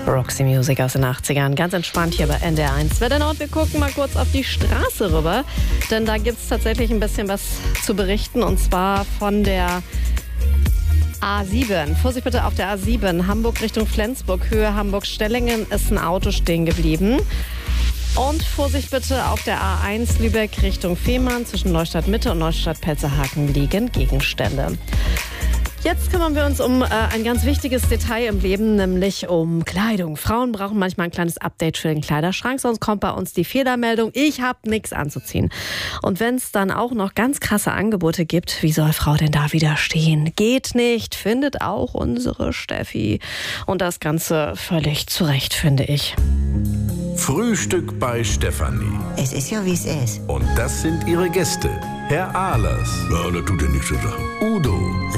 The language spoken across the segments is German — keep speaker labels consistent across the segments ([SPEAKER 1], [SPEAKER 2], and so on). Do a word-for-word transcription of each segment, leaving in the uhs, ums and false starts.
[SPEAKER 1] Roxy Music aus den achtzigern. Ganz entspannt hier bei N D R eins. Wetternord, wir gucken mal kurz auf die Straße rüber, denn da gibt es tatsächlich ein bisschen was zu berichten, und zwar von der A sieben. Vorsicht bitte auf der A sieben, Hamburg Richtung Flensburg, Höhe Hamburg-Stellingen ist ein Auto stehen geblieben. Und Vorsicht bitte auf der A eins Lübeck Richtung Fehmarn, zwischen Neustadt Mitte und Neustadt Pelzerhaken liegen Gegenstände. Jetzt kümmern wir uns um äh, ein ganz wichtiges Detail im Leben, nämlich um Kleidung. Frauen brauchen manchmal ein kleines Update für den Kleiderschrank, sonst kommt bei uns die Fehlermeldung, ich habe nichts anzuziehen. Und wenn es dann auch noch ganz krasse Angebote gibt, wie soll Frau denn da widerstehen? Geht nicht, findet auch unsere Steffi. Und das Ganze völlig zu Recht, finde ich.
[SPEAKER 2] Frühstück bei Stefanie.
[SPEAKER 3] Es ist ja, wie es ist.
[SPEAKER 2] Und das sind ihre Gäste. Herr Ahlers.
[SPEAKER 4] Ja, das tut ja nichts zu sagen.
[SPEAKER 2] Udo.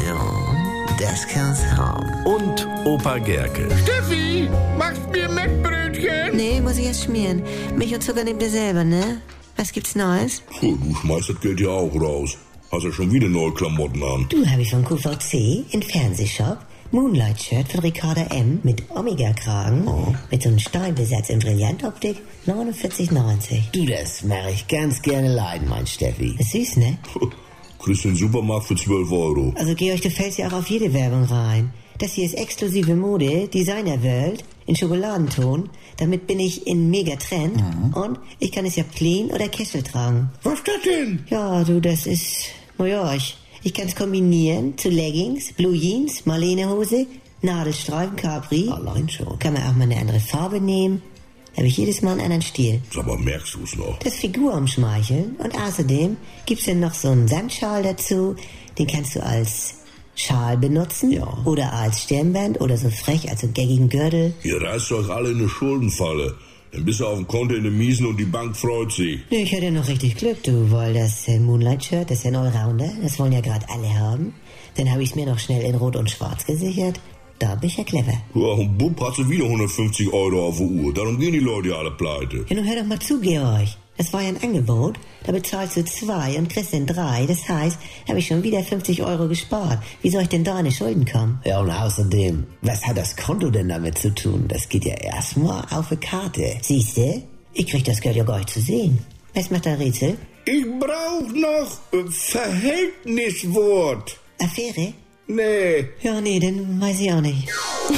[SPEAKER 3] Ja, das kann's haben.
[SPEAKER 2] Und Opa Gerke.
[SPEAKER 4] Steffi, machst mir Mettbrötchen?
[SPEAKER 3] Nee, muss ich erst schmieren. Milch und Zucker nehmt ihr selber, ne? Was gibt's Neues?
[SPEAKER 4] Oh, du schmeißt das Geld ja auch raus. Hast ja schon wieder neue Klamotten an.
[SPEAKER 3] Du, habe ich von Q V C in Fernsehshop. Moonlight-Shirt von Ricarda M. mit Omega-Kragen, oh. mit so einem Steinbesatz in Brillantoptik, neunundvierzig neunzig.
[SPEAKER 5] Du, das mache ich ganz gerne leiden, mein Steffi.
[SPEAKER 3] Ist süß, ne?
[SPEAKER 4] Kriegst du den Supermarkt für zwölf Euro.
[SPEAKER 3] Also, Georg, du fällst ja auch auf jede Werbung rein. Das hier ist exklusive Mode, Designer-World, in Schokoladenton. Damit bin ich in Mega-Trend. Mhm. Und ich kann es ja clean oder Kessel tragen.
[SPEAKER 4] Was ist das denn?
[SPEAKER 3] Ja, du, das ist... Naja, ich... Ich kann es kombinieren zu Leggings, Blue Jeans, Marlene-Hose, Nadelstreifen, Capri.
[SPEAKER 5] Allein schon.
[SPEAKER 3] Kann man auch mal eine andere Farbe nehmen. Da habe ich jedes Mal einen anderen Stil.
[SPEAKER 4] Aber merkst du es noch?
[SPEAKER 3] Das Figur umschmeicheln. Und außerdem gibt es dann noch so einen Sandschal dazu. Den kannst du als Schal benutzen.
[SPEAKER 5] Ja.
[SPEAKER 3] Oder als Stirnband oder so frech als so gaggigen Gürtel.
[SPEAKER 4] Ihr reißt euch alle in eine Schuldenfalle. Dann bist du auf dem Konto in den Miesen und die Bank freut sich.
[SPEAKER 3] Nee, ich hatte noch richtig Glück, du, weil das äh, Moonlight-Shirt, das ist ja ein Allrounder, das wollen ja gerade alle haben. Dann habe ich es mir noch schnell in Rot und Schwarz gesichert. Da bin ich ja clever.
[SPEAKER 4] Ja, und bupp, hast du wieder hundertfünfzig Euro auf der Uhr. Darum gehen die Leute alle pleite.
[SPEAKER 3] Ja, nun hör doch mal zu, Georg. Das war ja ein Angebot. Da bezahlst du zwei und kriegst dann drei. Das heißt, habe ich schon wieder fünfzig Euro gespart. Wie soll ich denn da in die Schulden kommen?
[SPEAKER 5] Ja, und außerdem, was hat das Konto denn damit zu tun? Das geht ja erstmal auf eine Karte.
[SPEAKER 3] Siehste, ich krieg das Geld ja gar nicht zu sehen. Was macht der Rätsel?
[SPEAKER 4] Ich brauch noch äh, Verhältniswort.
[SPEAKER 3] Affäre?
[SPEAKER 4] Nee.
[SPEAKER 3] Ja, nee, dann weiß ich auch nicht.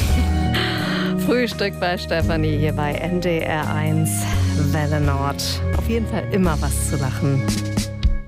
[SPEAKER 1] Frühstück bei Stefanie hier bei N D R eins Welle Nord. Auf jeden Fall immer was zu lachen.